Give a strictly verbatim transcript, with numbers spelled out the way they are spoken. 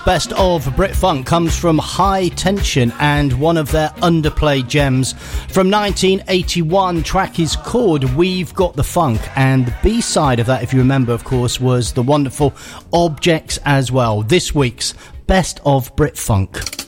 best of Brit Funk comes from High Tension and one of their underplayed gems from nineteen eighty-one. Track is called We've Got the Funk, and the B-side of that, if you remember, of course, was the wonderful Objects as well. This week's best of Brit Funk.